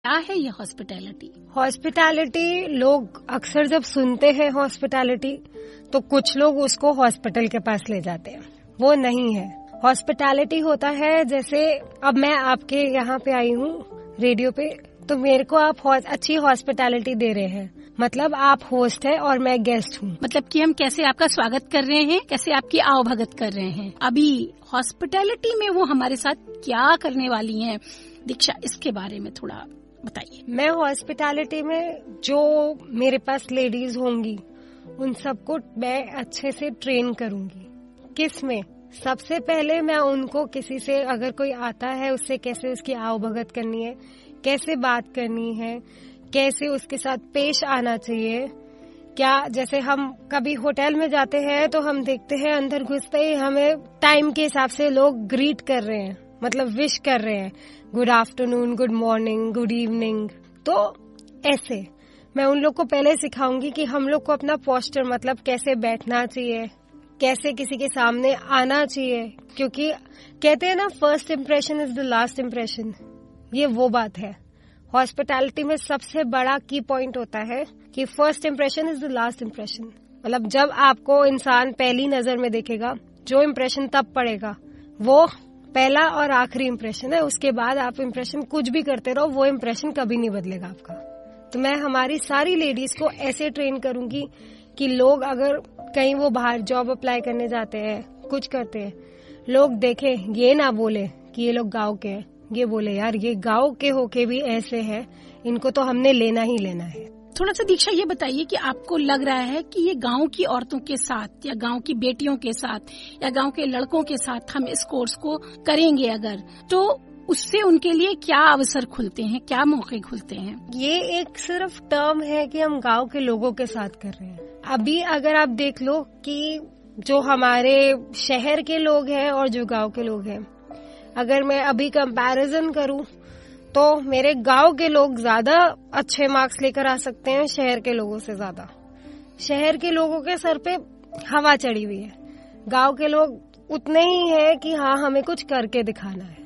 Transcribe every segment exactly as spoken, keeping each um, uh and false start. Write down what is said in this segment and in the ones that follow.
क्या है ये हॉस्पिटैलिटी? हॉस्पिटैलिटी लोग अक्सर जब सुनते हैं हॉस्पिटैलिटी तो कुछ लोग उसको हॉस्पिटल के पास ले जाते हैं, वो नहीं है। हॉस्पिटैलिटी होता है जैसे अब मैं आपके यहाँ पे आई हूँ रेडियो पे, तो मेरे को आप अच्छी हॉस्पिटैलिटी दे रहे हैं, मतलब आप होस्ट है और मैं गेस्ट हूँ। मतलब कि हम कैसे आपका स्वागत कर रहे हैं, कैसे आपकी आवभगत कर रहे हैं। अभी हॉस्पिटैलिटी में वो हमारे साथ क्या करने वाली हैं दीक्षा, इसके बारे में थोड़ा बताइए। मैं हॉस्पिटैलिटी में जो मेरे पास लेडीज होंगी उन सबको मैं अच्छे से ट्रेन करूंगी। किस में? सबसे पहले मैं उनको किसी से अगर कोई आता है उससे कैसे उसकी आवभगत करनी है, कैसे बात करनी है, कैसे उसके साथ पेश आना चाहिए। क्या जैसे हम कभी होटल में जाते हैं तो हम देखते हैं अंदर घुसते ही हमें टाइम के हिसाब से लोग ग्रीट कर रहे हैं, मतलब विश कर रहे हैं, good afternoon, good morning, good evening. तो ऐसे मैं उन लोग को पहले सिखाऊंगी कि हम लोग को अपना पोस्चर, मतलब कैसे बैठना चाहिए, कैसे किसी के सामने आना चाहिए, क्योंकि कहते हैं ना first impression is the last impression. ये वो बात है। हॉस्पिटैलिटी में सबसे बड़ा की पॉइंट होता है कि first impression is the last impression. मतलब जब आपको इंसान पहली नजर में देखेगा, जो इम्प्रेशन तब पड़ेगा वो पहला और आखिरी इम्प्रेशन है। उसके बाद आप इम्प्रेशन कुछ भी करते रहो, वो इम्प्रेशन कभी नहीं बदलेगा आपका। तो मैं हमारी सारी लेडीज को ऐसे ट्रेन करूंगी कि लोग अगर कहीं वो बाहर जॉब अप्लाई करने जाते हैं, कुछ करते हैं, लोग देखें, ये ना बोले कि ये लोग गांव के हैं, ये बोले यार ये गांव के होके भी ऐसे हैं, इनको तो हमने लेना ही लेना है। थोड़ा सा दीक्षा ये बताइए कि आपको लग रहा है कि ये गांव की औरतों के साथ या गांव की बेटियों के साथ या गांव के लड़कों के साथ हम इस कोर्स को करेंगे अगर, तो उससे उनके लिए क्या अवसर खुलते हैं, क्या मौके खुलते हैं? ये एक सिर्फ टर्म है कि हम गांव के लोगों के साथ कर रहे हैं। अभी अगर आप देख लो कि जो हमारे शहर के लोग हैं और जो गांव के लोग हैं, अगर मैं अभी कंपैरिजन करूं तो मेरे गांव के लोग ज्यादा अच्छे मार्क्स लेकर आ सकते हैं शहर के लोगों से ज्यादा। शहर के लोगों के सर पे हवा चढ़ी हुई है, गांव के लोग उतने ही है कि हाँ हमें कुछ करके दिखाना है,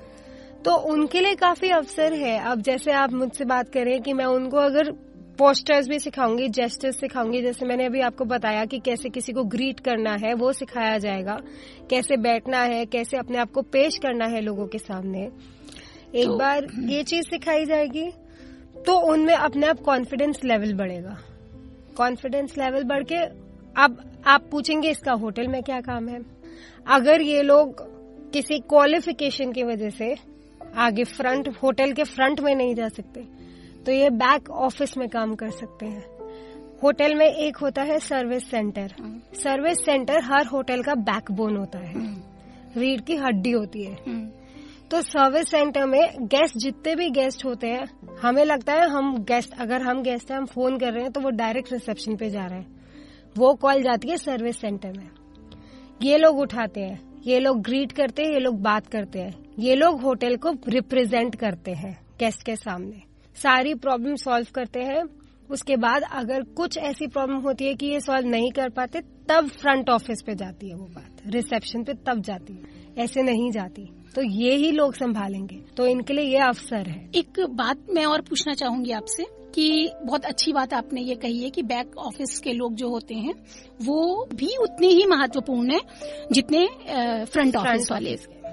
तो उनके लिए काफी अवसर है। अब जैसे आप मुझसे बात करें कि मैं उनको अगर पोस्टर्स भी सिखाऊंगी, जेस्चर्स सिखाऊंगी, जैसे मैंने अभी आपको बताया कि कैसे किसी को ग्रीट करना है वो सिखाया जाएगा, कैसे बैठना है, कैसे अपने आप को पेश करना है लोगों के सामने, एक तो, बार ये चीज सिखाई जाएगी तो उनमें अपने आप कॉन्फिडेंस लेवल बढ़ेगा। कॉन्फिडेंस लेवल बढ़ के अब आप पूछेंगे इसका होटल में क्या काम है। अगर ये लोग किसी क्वालिफिकेशन की वजह से आगे फ्रंट होटल के फ्रंट में नहीं जा सकते तो ये बैक ऑफिस में काम कर सकते हैं। होटल में एक होता है सर्विस सेंटर। सर्विस सेंटर हर होटल का बैकबोन होता है, रीढ़ की हड्डी होती है। तो सर्विस सेंटर में गेस्ट, जितने भी गेस्ट होते हैं, हमें लगता है हम गेस्ट, अगर हम गेस्ट हैं, हम फोन कर रहे हैं तो वो डायरेक्ट रिसेप्शन पे जा रहे हैं, वो कॉल जाती है सर्विस सेंटर में। ये लोग उठाते हैं, ये लोग ग्रीट करते हैं, ये लोग बात करते हैं, ये लोग होटल को रिप्रेजेंट करते हैं गेस्ट के सामने, सारी प्रॉब्लम सॉल्व करते हैं। उसके बाद अगर कुछ ऐसी प्रॉब्लम होती है कि ये सॉल्व नहीं कर पाते, तब फ्रंट ऑफिस पे जाती है वो बात, रिसेप्शन पे तब जाती है, ऐसे नहीं जाती। तो ये ही लोग संभालेंगे, तो इनके लिए ये अवसर है। एक बात मैं और पूछना चाहूंगी आपसे कि बहुत अच्छी बात आपने ये कही है कि बैक ऑफिस के लोग जो होते हैं वो भी उतने ही महत्वपूर्ण है जितने फ्रंट ऑफिस वाले,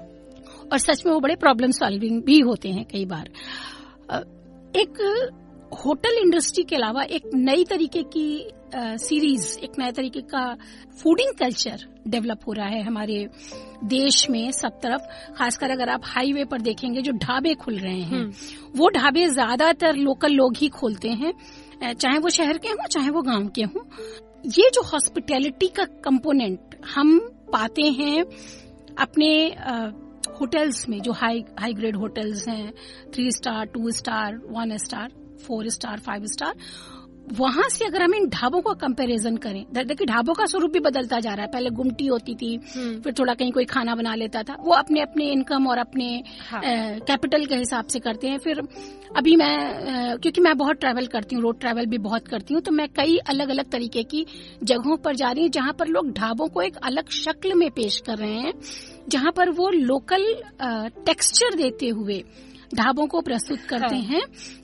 और सच में वो बड़े प्रॉब्लम सॉल्विंग भी होते हैं कई बार। एक होटल इंडस्ट्री के अलावा एक नई तरीके की सीरीज, एक नए तरीके का फूडिंग कल्चर डेवलप हो रहा है हमारे देश में सब तरफ। खासकर अगर आप हाईवे पर देखेंगे जो ढाबे खुल रहे हैं, वो ढाबे ज्यादातर लोकल लोग ही खोलते हैं, चाहे वो शहर के हों चाहे वो गांव के हों। ये जो हॉस्पिटैलिटी का कंपोनेंट हम पाते हैं अपने होटल्स में, जो हाई हाई ग्रेड होटल्स हैं, three star, to star, one star, four star, five star, वहां से अगर हम इन ढाबों का कंपैरिजन करें, देखिए ढाबों का स्वरूप भी बदलता जा रहा है। पहले गुमटी होती थी, फिर थोड़ा कहीं कोई खाना बना लेता था, वो अपने अपने इनकम और अपने हाँ। कैपिटल के हिसाब से करते हैं। फिर अभी मैं आ, क्योंकि मैं बहुत ट्रैवल करती हूँ, रोड ट्रैवल भी बहुत करती हूँ, तो मैं कई अलग अलग तरीके की जगहों पर जा रही हूँ जहां पर लोग ढाबों को एक अलग शक्ल में पेश कर रहे हैं, जहां पर वो लोकल टेक्सचर देते हुए ढाबों को प्रस्तुत करते हाँ। हैं